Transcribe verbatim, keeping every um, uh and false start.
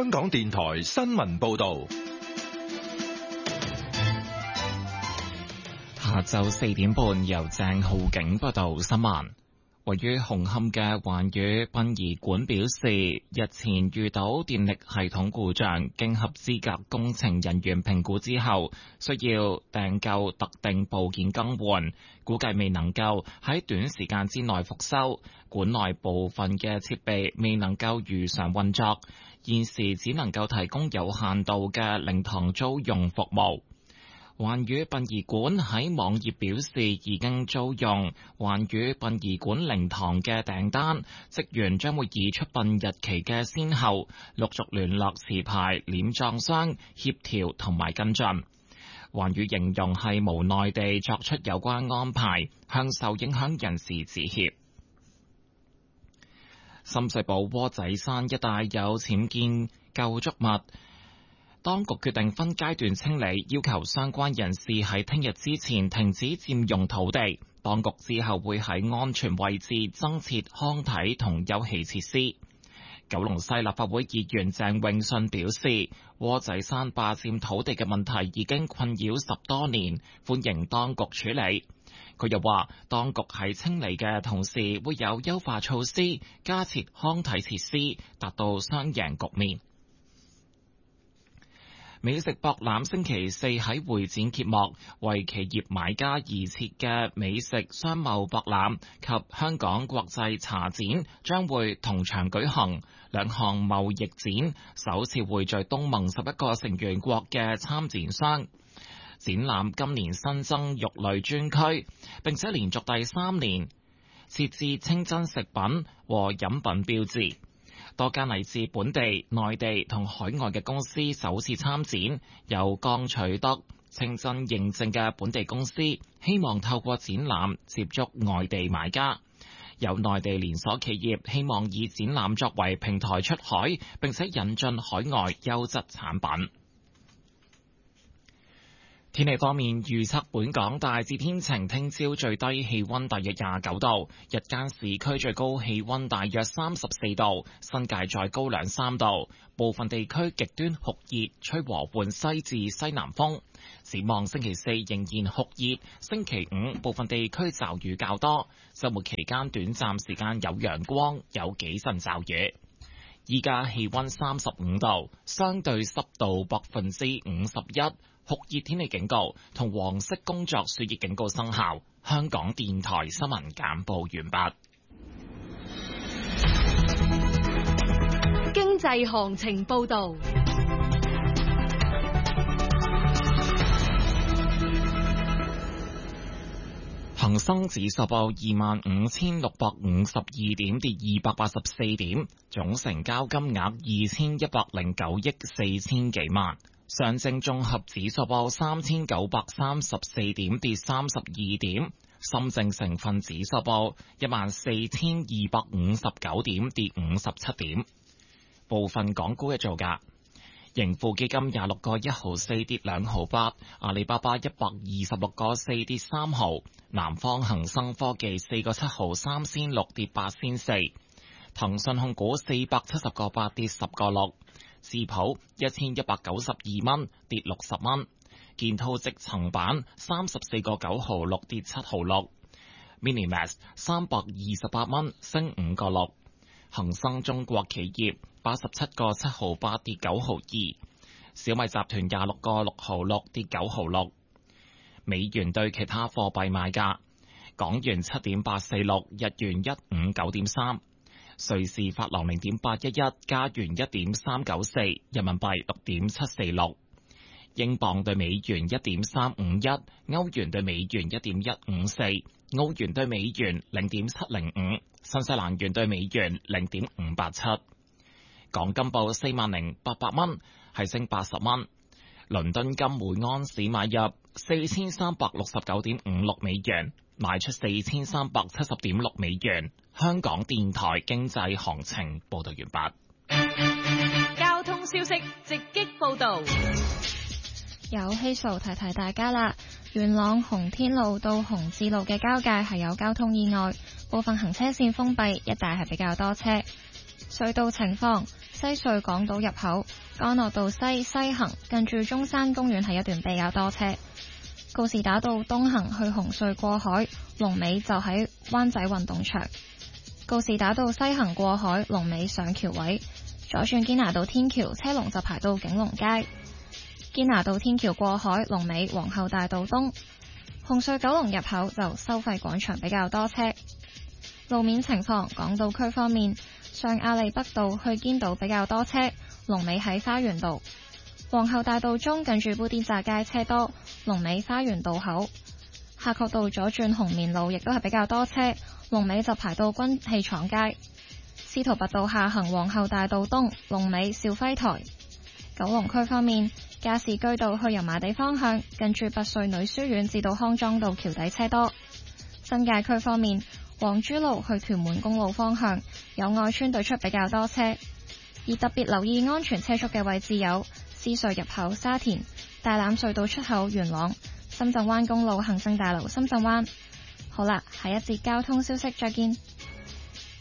香港電台新聞報道。 下晝四點半，由鄭浩景報道新聞。位於紅磡嘅環宇殯儀館表示，日前遇到電力系統故障，經合資格工程人員評估之後，需要訂購特定部件更換，估計未能夠喺短時間之內復修，館內部分嘅設備未能夠如常運作，現時只能夠提供有限度嘅靈堂租用服務。環宇殯儀館喺網頁表示，已經租用環宇殯儀館靈堂嘅訂單，職員將會以出殯日期嘅先後，陸續聯絡持牌殮葬商協調同埋跟進。環宇形容係無奈地作出有關安排，向受影響人士致歉。深水埗窩仔山一帶有僭建構築物，當局決定分階段清理，要求相關人士喺聽日之前停止佔用土地。當局之後會喺安全位置增設康體同休憩設施。九龍西立法會議員鄭泳舜表示，窩仔山霸佔土地嘅問題已經困擾十多年，歡迎當局處理。佢又話，當局喺清理嘅同時會有優化措施，加設康體設施，達到雙贏局面。美食博覽星期四喺會展揭幕，為企業買家而設嘅美食商貿博覽及香港國際茶展將會同場舉行，兩項貿易展首次匯聚東盟十一個成員國嘅參展商。展覽今年新增肉類專區，並且連續第三年設置清真食品和飲品標誌。多間嚟自本地、內地同海外嘅公司首次參展，有剛取得清真認證嘅本地公司希望透過展覽接觸外地買家，有內地連鎖企業希望以展覽作為平台出海，並且引進海外優質產品。天氣方面，預測本港大致天晴，聽朝最低氣溫大約廿九度，日間市區最高氣溫大約三十四度，新界再高兩三度，部分地區極端酷熱，吹和緩西至西南風。展望星期四仍然酷熱，星期五部分地區驟雨較多，週末期間短暫時間有陽光，有幾陣驟雨。依家氣溫三十五度，相對濕度百分之五十一。酷熱天氣警告同黃色工作暑熱警告生效。香港電台新聞簡報完畢。 經濟行情報道。 恒生指數報二萬五千六百五十二點，跌二百八十四點，總成交金額二千一百零九億四千幾萬。上證綜合指數報三千九百三十四點，跌三十二點。深證成分指數報一萬四千二百五十九點，跌五十七點。部分港股嘅造價：盈富基金廿六個一毫四跌兩毫八，阿里巴巴一百二十六個四跌三毫，南方恒生科技四個七毫三仙六跌八仙四，騰訊控股四百七十個八跌十個六。智普一千一百九十二蚊跌六十蚊，建滔積層板三十四個九毫六跌七毫六 ，Minimax 三百二十八蚊升五個六，恒生中國企業八十七個七毫八跌九毫二，小米集團廿六個六毫六跌九毫六，美元對其他貨幣賣價，港元七點八四六，日元一五九點三。瑞士法郎零點八一一，加元一點三九四，人民幣六點七四六，英鎊對美元一點三五一，歐元對美元一點一五四，澳元對美元零點七零五，新西蘭元對美元零點五八七。港金報四萬零八百蚊，係升八十蚊。倫敦金每安士買入四千三百六十九點五六美元，賣出四千三百七十點六美元。香港電台經濟行情報道完畢。交通消息直擊報道。 有希數提提大家啦，元朗洪天路到洪志路嘅交界係有交通意外，部分行車線封閉，一帶係比較多車。 隧道情況：西隧港島入口干諾道西西行近住中山公園係一段比較多車。告士打道東行去紅隧過海，龍尾就喺灣仔運動場。告士打道西行過海，龍尾上橋位。左轉堅拿道天橋，車龍就排到景隆街。堅拿道天橋過海，龍尾皇后大道東。紅隧九龍入口就收費廣場比較多車。路面情況：港島區方面，上亞厘畢道去堅道比較多車，龍尾喺花園道。皇后大道中近住砵甸乍街車多，龍尾花園道口。夏慤道左轉紅棉路亦都係比較多車，龍尾就排到軍器廠街。司徒拔道下行皇后大道東，龍尾兆輝台。九龍區方面，加士居道去油麻地方向近住拔萃女書院至到康莊道橋底車多。新界區方面，黃珠路去屯門公路方向有愛村對出比較多車，而特別留意安全車速嘅位置有獅隧入口沙田、大欖隧道出口元朗、深圳灣公路行政大樓深圳灣。好啦，下一節交通消息再見。